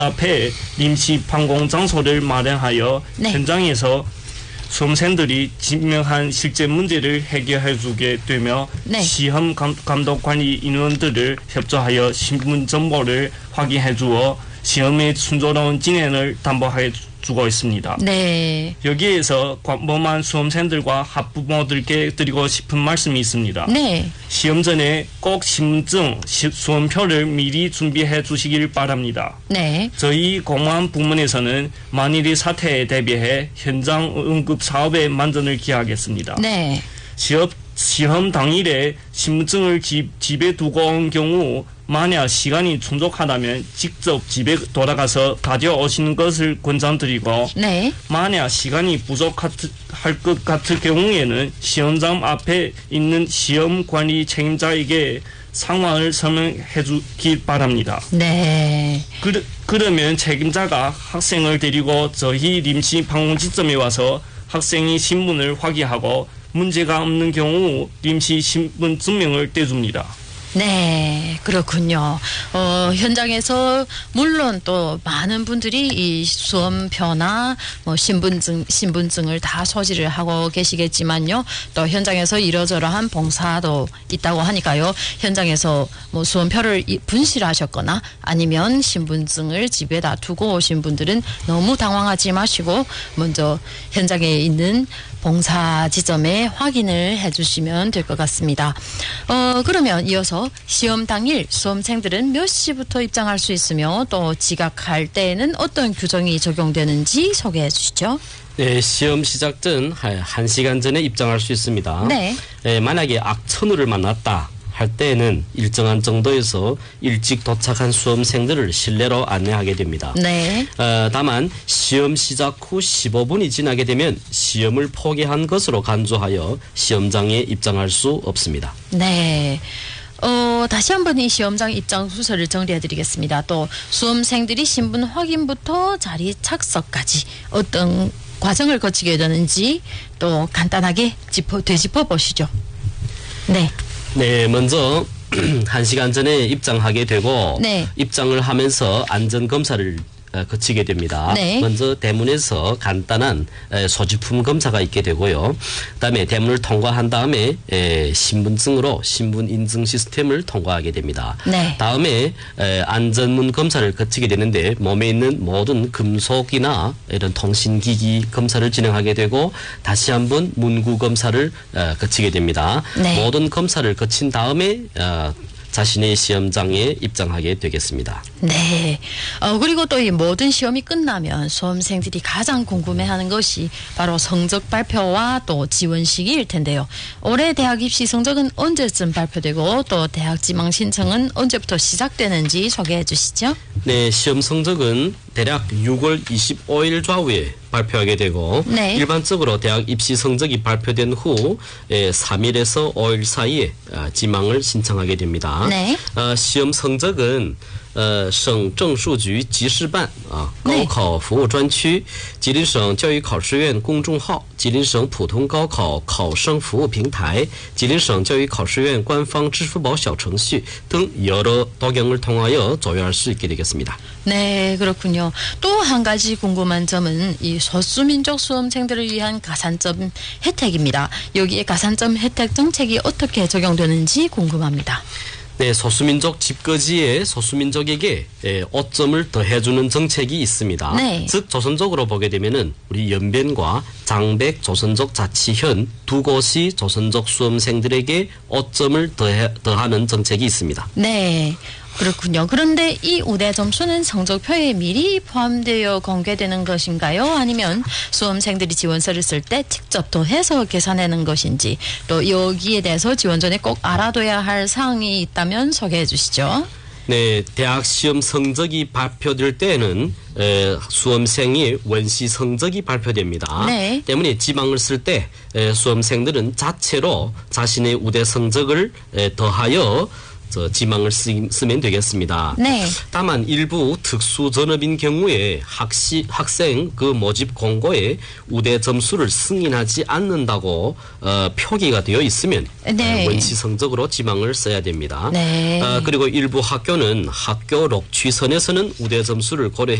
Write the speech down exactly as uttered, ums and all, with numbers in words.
앞에 임시 방공 장소를 마련하여 네. 현장에서 수험생들이 직면한 실제 문제를 해결해 주게 되며 네. 시험 감독 관리 인원들을 협조하여 신분 정보를 확인해 주어 시험의 순조로운 진행을 담보해 주고 있습니다. 네. 여기에서 광범한 수험생들과 학부모들께 드리고 싶은 말씀이 있습니다. 네. 시험 전에 꼭 신분증, 수험표를 미리 준비해 주시길 바랍니다. 네. 저희 공무원 부문에서는 만일의 사태에 대비해 현장 응급 사업에 만전을 기하겠습니다. 네. 시험, 시험 당일에 신분증을 집, 집에 두고 온 경우 만약 시간이充足하다면 직접 집에 돌아가서 가져오시는 것을 권장드리고 네. 만약 시간이 부족할 것 같을 경우에는 시험장 앞에 있는 시험관리 책임자에게 상황을 설명해 주길 바랍니다. 네. 그, 그러면 책임자가 학생을 데리고 저희 임시 방문 지점에 와서 학생의 신분을 확인하고 문제가 없는 경우 임시 신분 증명을 떼줍니다. 네, 그렇군요. 어, 현장에서 물론 또 많은 분들이 이 수험표나 뭐 신분증, 신분증을 다 소지를 하고 계시겠지만요. 또 현장에서 이러저러한 봉사도 있다고 하니까요. 현장에서 뭐 수험표를 분실하셨거나 아니면 신분증을 집에다 두고 오신 분들은 너무 당황하지 마시고 먼저 현장에 있는 봉사 지점에 확인을 해주시면 될 것 같습니다. 어, 그러면 이어서 시험 당일 수험생들은 몇 시부터 입장할 수 있으며 또 지각할 때에는 어떤 규정이 적용되는지 소개해 주시죠. 네, 시험 시작 전 한 시간 전에 입장할 수 있습니다. 네. 네, 만약에 악천후를 만났다 할 때에는 일정한 정도에서 일찍 도착한 수험생들을 실내로 안내하게 됩니다. 네. 어, 다만 시험 시작 후 십오 분이 지나게 되면 시험을 포기한 것으로 간주하여 시험장에 입장할 수 없습니다. 네. 어, 다시 한번 이 시험장 입장 순서를 정리해 드리겠습니다. 또 수험생들이 신분 확인부터 자리 착석까지 어떤 과정을 거치게 되는지 또 간단하게 짚어, 되짚어 보시죠. 네. 네, 먼저 한 시간 전에 입장하게 되고 네. 입장을 하면서 안전검사를 거치게 됩니다. 네. 먼저 대문에서 간단한 소지품 검사가 있게 되고요. 그다음에 대문을 통과한 다음에 신분증으로 신분 인증 시스템을 통과하게 됩니다. 네. 다음에 안전문 검사를 거치게 되는데 몸에 있는 모든 금속이나 이런 통신기기 검사를 진행하게 되고 다시 한번 문구 검사를 거치게 됩니다. 네. 모든 검사를 거친 다음에 자신의 시험장에 입장하게 되겠습니다. 네. 어, 그리고 또 이 모든 시험이 끝나면 수험생들이 가장 궁금해하는 것이 바로 성적 발표와 또 지원식일 텐데요. 올해 대학 입시 성적은 언제쯤 발표되고 또 대학 지망 신청은 언제부터 시작되는지 소개해 주시죠. 네, 시험 성적은 대략 유월 이십오일 좌우에 발표하게 되고 네. 일반적으로 대학 입시 성적이 발표된 후 삼일에서 오일 사이에 지망을 신청하게 됩니다. 네. 어, 시험 성적은 呃，省政数局集试办啊，高考服务专区，吉林省教育考试院公众号，吉林省普通高考考生服务平台，吉林省教育考试院官方支付宝小程序등 여러 도경을 통하여 조회할 수 있게 되겠습니다. 네, 그렇군요. 또 한 가지 궁금한 점은 이 소수민족 수험생들을 위한 가산점 혜택입니다. 여기에 가산점 혜택 정책이 어떻게 적용되는지 궁금합니다. 네, 소수민족 집거지에 소수민족에게 오 점을 더해주는 정책이 있습니다. 네. 즉 조선족으로 보게 되면은 우리 연변과 장백 조선족 자치현 두 곳이 조선족 수험생들에게 오 점을 더해, 더하는 정책이 있습니다. 네. 그렇군요. 그런데 이 우대 점수는 성적표에 미리 포함되어 공개되는 것인가요? 아니면 수험생들이 지원서를 쓸 때 직접 더해서 계산하는 것인지 또 여기에 대해서 지원 전에 꼭 알아둬야 할 사항이 있다면 소개해 주시죠. 네, 대학 시험 성적이 발표될 때에는 에, 수험생이 원시 성적이 발표됩니다. 네. 때문에 지망을 쓸 때 수험생들은 자체로 자신의 우대 성적을 에, 더하여 저 지망을 쓰, 쓰면 되겠습니다. 네. 다만 일부 특수 전업인 경우에 학시, 학생 그 모집 공고에 우대 점수를 승인하지 않는다고 어, 표기가 되어 있으면 네. 원시성적으로 지망을 써야 됩니다. 네. 어, 그리고 일부 학교는 학교 록취선에서는 우대 점수를 고려해